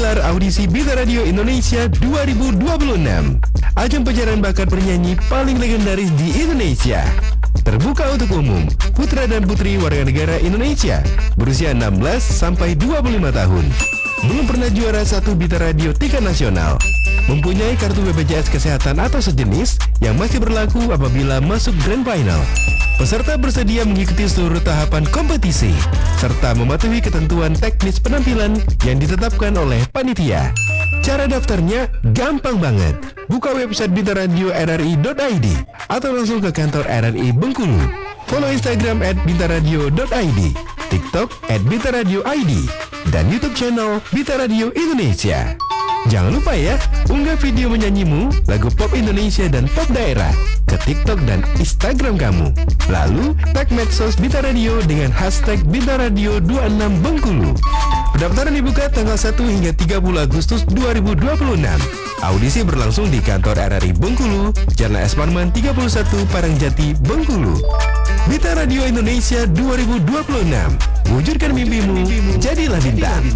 menggelar audisi Bita Radio Indonesia 2026. Ajang pencarian bakat penyanyi paling legendaris di Indonesia. Terbuka untuk umum, putra dan putri warga negara Indonesia berusia 16 sampai 25 tahun. Belum pernah juara satu Bita Radio tingkat nasional. Mempunyai kartu BPJS Kesehatan atau sejenis yang masih berlaku apabila masuk Grand Final. Peserta bersedia mengikuti seluruh tahapan kompetisi serta mematuhi ketentuan teknis penampilan yang ditetapkan oleh panitia. Cara daftarnya gampang banget. Buka website bintaradio.rri.id atau langsung ke kantor RRI Bengkulu. Follow Instagram @bintaradio.id, TikTok @bintaradio.id, dan YouTube channel Bita Radio Indonesia. Jangan lupa ya, unggah video menyanyimu, lagu pop Indonesia dan pop daerah ke TikTok dan Instagram kamu. Lalu, tag medsos Bita Radio dengan hashtag Bita Radio 26 Bengkulu. Pendaftaran dibuka tanggal 1 hingga 30 Agustus 2026. Audisi berlangsung di kantor RRI Bengkulu, Jalan S. Parman 31, Parangjati, Bengkulu. Bita Radio Indonesia 2026. Wujudkan mimpimu, jadilah bintang.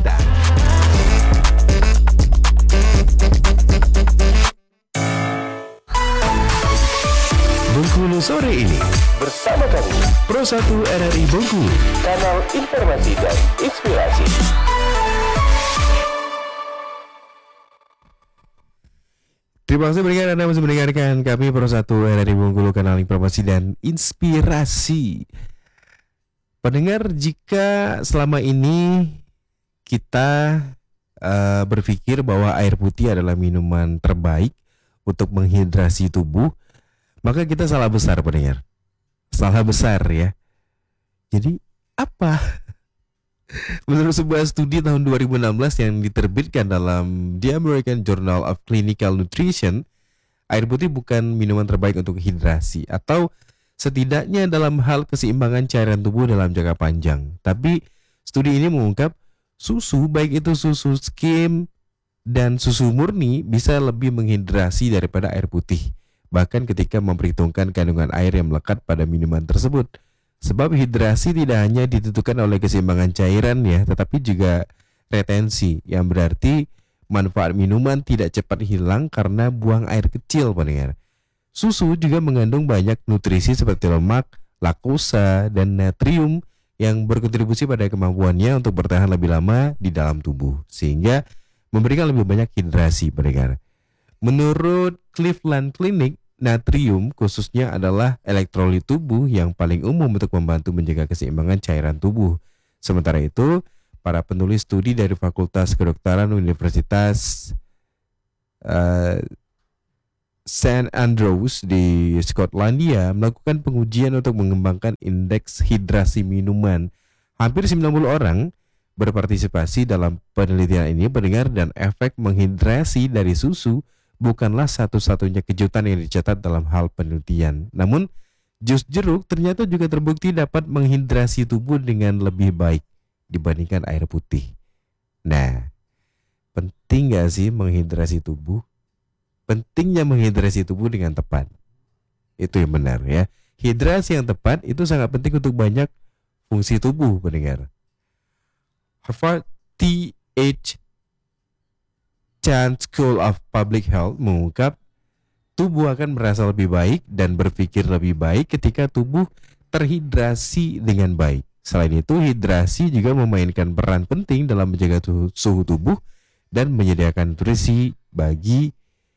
Bengkulu sore ini bersama kami Pro 1 RRI Bengkulu, kanal informasi dan inspirasi. Terima kasih pendengar, Anda masih mendengarkan kami Pro 1 RRI Bengkulu, kanal informasi dan inspirasi. Pendengar, jika selama ini kita berpikir bahwa air putih adalah minuman terbaik untuk menghidrasi tubuh, maka kita salah besar, pendengar. Salah besar ya. Jadi apa? Menurut sebuah studi tahun 2016 yang diterbitkan dalam The American Journal of Clinical Nutrition, air putih bukan minuman terbaik untuk hidrasi, atau setidaknya dalam hal keseimbangan cairan tubuh dalam jangka panjang. Tapi studi ini mengungkap susu, baik itu susu skim dan susu murni, bisa lebih menghidrasi daripada air putih, bahkan ketika memperhitungkan kandungan air yang melekat pada minuman tersebut. Sebab hidrasi tidak hanya ditentukan oleh keseimbangan cairan ya, tetapi juga retensi, yang berarti manfaat minuman tidak cepat hilang karena buang air kecil, pendengar. Susu juga mengandung banyak nutrisi seperti lemak, laktosa, dan natrium yang berkontribusi pada kemampuannya untuk bertahan lebih lama di dalam tubuh, sehingga memberikan lebih banyak hidrasi, pendengar. Menurut Cleveland Clinic, natrium khususnya adalah elektrolit tubuh yang paling umum untuk membantu menjaga keseimbangan cairan tubuh. Sementara itu, para penulis studi dari Fakultas Kedokteran Universitas St. Andrews di Skotlandia melakukan pengujian untuk mengembangkan indeks hidrasi minuman. Hampir 90 orang berpartisipasi dalam penelitian ini, pendengar, dan efek menghidrasi dari susu bukanlah satu-satunya kejutan yang dicatat dalam hal penelitian. Namun, jus jeruk ternyata juga terbukti dapat menghidrasi tubuh dengan lebih baik dibandingkan air putih. Nah, penting gak sih menghidrasi tubuh? Pentingnya menghidrasi tubuh dengan tepat. Itu yang benar ya. Hidrasi yang tepat itu sangat penting untuk banyak fungsi tubuh, pendengar. Harvard T.H. Chan School of Public Health mengungkap tubuh akan merasa lebih baik dan berpikir lebih baik ketika tubuh terhidrasi dengan baik. Selain itu, hidrasi juga memainkan peran penting dalam menjaga suhu tubuh dan menyediakan nutrisi bagi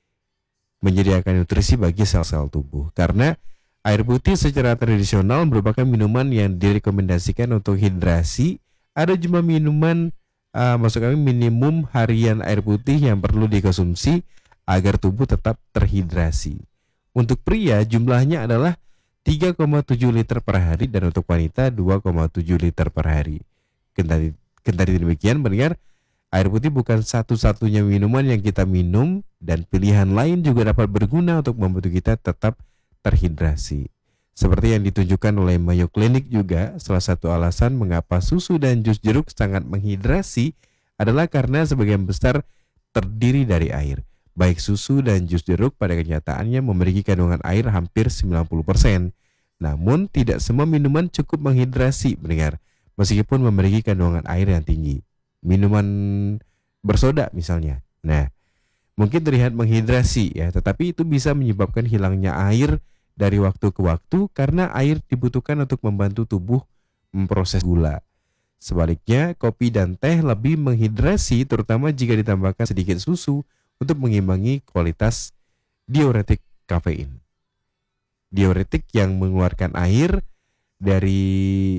sel-sel tubuh. Karena air putih secara tradisional merupakan minuman yang direkomendasikan untuk hidrasi, ada jumlah minuman minimum harian air putih yang perlu dikonsumsi agar tubuh tetap terhidrasi. Untuk pria jumlahnya adalah 3,7 liter per hari dan untuk wanita 2,7 liter per hari. Kendati demikian, pendengar, air putih bukan satu-satunya minuman yang kita minum, dan pilihan lain juga dapat berguna untuk membantu kita tetap terhidrasi. Seperti yang ditunjukkan oleh Mayo Clinic juga, salah satu alasan mengapa susu dan jus jeruk sangat menghidrasi adalah karena sebagian besar terdiri dari air. Baik susu dan jus jeruk pada kenyataannya memiliki kandungan air hampir 90%. Namun tidak semua minuman cukup menghidrasi, pendengar, meskipun memiliki kandungan air yang tinggi. Minuman bersoda misalnya. Nah, mungkin terlihat menghidrasi ya, tetapi itu bisa menyebabkan hilangnya air dari waktu ke waktu karena air dibutuhkan untuk membantu tubuh memproses gula. Sebaliknya, kopi dan teh lebih menghidrasi terutama jika ditambahkan sedikit susu untuk mengimbangi kualitas diuretik kafein. Diuretik yang mengeluarkan air dari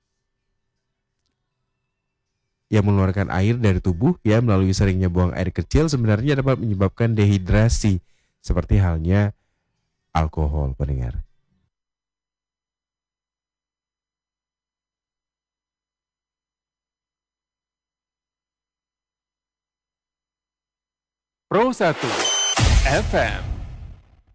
tubuh ya melalui seringnya buang air kecil sebenarnya dapat menyebabkan dehidrasi seperti halnya alkohol, pendengar. Pro 1 FM